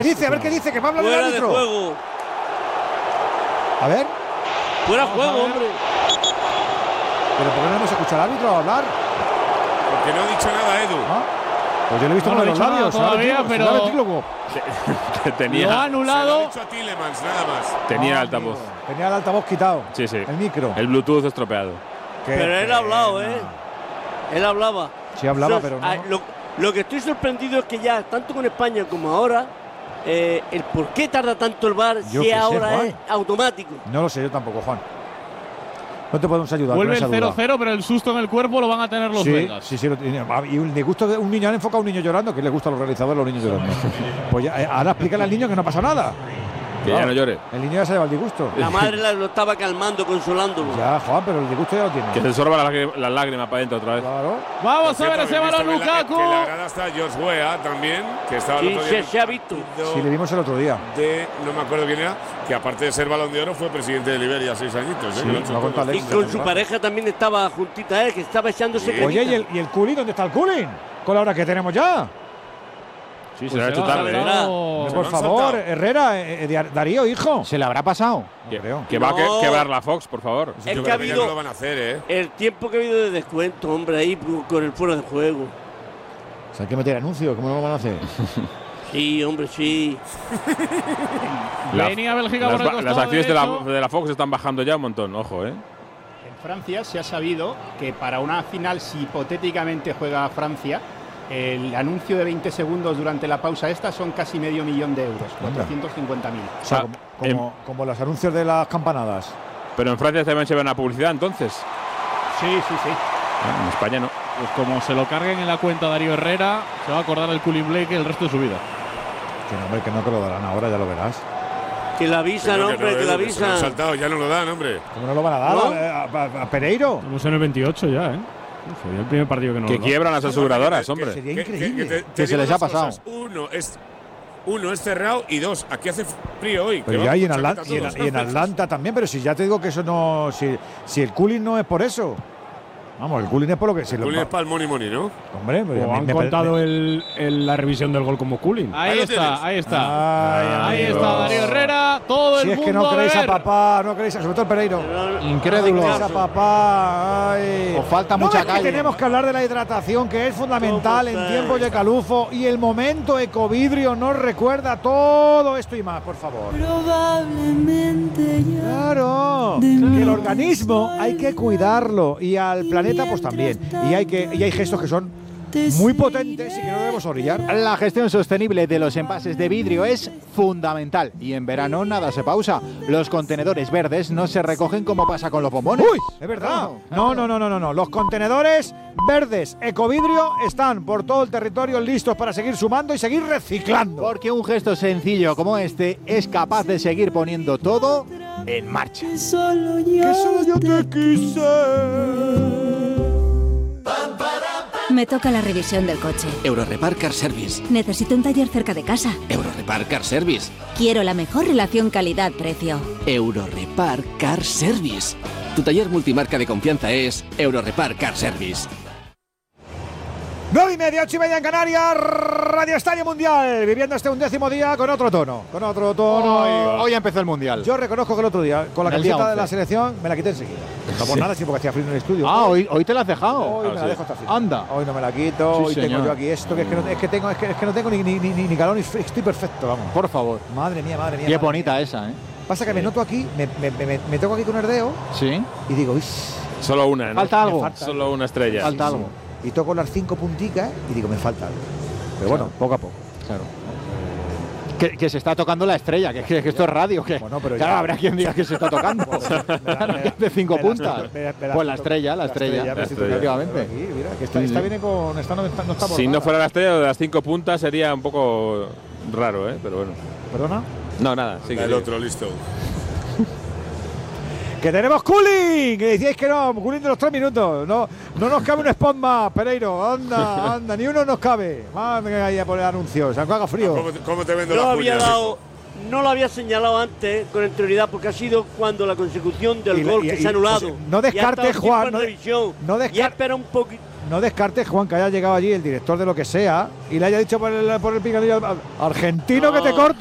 Dice, a ver qué dice, que va a hablar el Fuera de árbitro. juego. A ver, Fuera de juego, hombre. pero ¿por qué no hemos escuchado al árbitro hablar? Porque no ha dicho nada, Edu. ¿Ah? Pues yo le he visto No con lo los ha dicho labios. nada todavía, pero- el ventrílogo. Tenía, Lo ha Se lo ha anulado. dicho a Tillemans, nada más. tenía Ah, altavoz. amigo. Tenía el altavoz quitado. Sí, sí. El micro. El Bluetooth estropeado. Qué Pero él ha hablado, pena. Él hablaba. Sí hablaba, O sea, pero no. Lo que estoy sorprendido es que ya, tanto con España como ahora, el por qué tarda tanto el VAR Yo si qué sé, ahora Juan. es automático. No lo sé, yo tampoco, Juan. No te podemos ayudar. Vuelve con el esa duda. 0-0, pero el susto en el cuerpo lo van a tener los Sí, belgas. sí, lo tiene. Y le gusta un niño, han enfocado a un niño llorando, que le gusta a los realizadores los niños llorando. Pues ya, ahora explícale al niño que no pasa nada. Que ya no llore. El niño ya se lleva el disgusto. La madre lo estaba calmando, consolándolo. Ya, Juan, pero el disgusto ya lo tiene. Que se sorba las lágrimas para adentro otra vez. Claro. Vamos Por a ver cierto, ese habéis balón, visto que Lukaku. Que la grada está George Weah también, que estaba el Sí, otro día. se ha visto. Sí, le vimos el otro día. No me acuerdo quién era, que aparte de ser Balón de Oro fue presidente de Liberia 6 añitos. Sí, que lo ha hecho lo ha todo. contado Y Alex. con su pareja también estaba juntita a él, que estaba echándose Sí. Oye, cremita. ¿y el Culín? ¿Dónde está el Culín? Con la hora que tenemos ya. Sí, se Pues lo ha hecho se tarde, lo ha ¿eh? dado- Se Por lo han favor, saltado. Herrera, Darío, hijo. ¿Se le habrá pasado? Que, creo. que va a No. quebrar la Fox, por favor. Es Yo que creo ha que ya habido no lo van a hacer, ¿eh? el tiempo que ha habido de descuento, hombre, ahí con el fuera de juego. O sea, hay que meter anuncios, ¿cómo lo van a hacer? Sí, hombre, sí. Venía Bélgica por el costado las acciones de derecho. la Fox están bajando ya un montón, ojo, ¿eh? En Francia se ha sabido que para una final, si hipotéticamente juega Francia, el anuncio de 20 segundos durante la pausa esta son casi medio millón de euros, 450.000. O sea, Ah, como los anuncios de las campanadas. Pero en Francia también se ve una publicidad, entonces. Sí, sí, sí. En España no. Pues como se lo carguen en la cuenta Darío Herrera, se va a acordar el Culin Blake el resto de su vida. Que no, hombre, que no te lo darán ahora, ya lo verás. Que la avisan, Que no, hombre, que la se lo han avisan. saltado, ya no lo dan, hombre. ¿Cómo no lo van a dar ¿No? a Pereiro? Estamos en el 28 ya, ¿eh? Sería el primer partido que no Que lo da. quiebran las aseguradoras, hombre. Sería Que- increíble. te se digo les ha dos pasado. cosas. Uno es cerrado y dos, aquí hace frío hoy. Pero que ya y vamos en, con Atlanta, chaqueta todos. y en Atlanta también, pero si ya te digo que eso no. Si el cooling no es por eso. Vamos, el cooling es por lo que. Si lo, Julio es para el money, ¿no? hombre, pues O han contado la revisión del gol como Culin. Ahí Ahí lo está, tienes. ahí está. Ay, Ahí amigo. está Darío Herrera, todo Si el es mundo que no a queréis a ver. papá, no queréis a. Sobre todo el Pereiro. Incrédulo. No queréis a papá. Ay. Os falta ¿No mucha ves que calle. tenemos que hablar de la hidratación, que es fundamental en ¿Cómo tiempos de calufo, y el momento Ecovidrio nos recuerda todo esto y más, por favor. Probablemente ya. Claro, que el organismo hay que cuidarlo y al planeta pues también. Y hay gestos que son muy potentes y que no debemos orillar. La gestión sostenible de los envases de vidrio es fundamental y en verano nada se pausa. Los contenedores verdes no se recogen como pasa con los bombones. ¡Uy! Es verdad. No. Los contenedores verdes Ecovidrio están por todo el territorio listos para seguir sumando y seguir reciclando. Porque un gesto sencillo como este es capaz de seguir poniendo todo en marcha. Que solo Que solo yo te quise. Me toca la revisión del coche. Eurorepar Car Service. Necesito un taller cerca de casa. Eurorepar Car Service. Quiero la mejor relación calidad-precio. Eurorepar Car Service. Tu taller multimarca de confianza es Eurorepar Car Service. 9:30, 8:30 en Canarias, Radio Estadio Mundial, viviendo este 11º día con otro tono. Hoy empezó el Mundial. Yo reconozco que el otro día, con la En el día camiseta de la 11. selección, me la quité enseguida. No por nada, sí, porque hacía frío en el estudio. Hoy te la has dejado. Hoy me la dejo hasta el final. Anda. Hoy no me la quito, Sí, hoy tengo señor. yo aquí esto, que es que no tengo ni calor ni frío, estoy perfecto, vamos. Por favor. Madre mía. Qué madre bonita mía. esa, ¿eh? Pasa que me noto aquí, me toco aquí con el dedo Sí. y digo, uy, Solo una, ¿no? Falta algo. falta. Solo una estrella. Falta algo. y toco las 5 punticas y digo, me falta algo. Pero bueno, poco a poco. Claro. Que se está tocando la estrella, que esto es radio. Que, Bueno, pero claro, ya- habrá quien diga que se está tocando. Claro, que es de 5 puntas. Pues la estrella, efectivamente. Aquí, mira, que esta viene con. Esta no está Si bordada. no fuera la estrella de las 5 puntas sería un poco raro, ¿eh? Pero bueno. ¿Perdona? No, nada. Sí, El otro, listo. ¡Que tenemos cooling! Que decíais que no, cooling de los 3 minutos. No nos cabe un spot más, Pereiro. Anda, ni uno nos cabe. Madre ahí a poner anuncios, aunque haga frío. ¿Cómo te vendo No la había puya? dado, no lo había señalado antes con anterioridad porque ha sido cuando la consecución del Y la- gol y- que y- se ha anulado. o sea, no descartes, Y ha estado Juan, tiempo en revisión. no Y ha esperado un poquito. no descartes, Juan, que haya llegado allí el director de lo que sea y le haya dicho por el pinganillo argentino que te corto.